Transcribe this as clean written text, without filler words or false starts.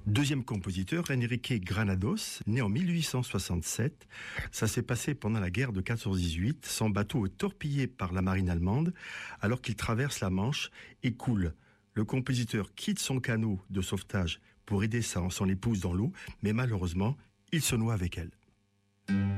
Deuxième compositeur, Enrique Granados, né en 1867. Ça s'est passé pendant la guerre de 14-18. Son bateau est torpillé par la marine allemande alors qu'il traverse la Manche et coule. Le compositeur quitte son canot de sauvetage pour aider son épouse dans l'eau, mais malheureusement, il se noie avec elle.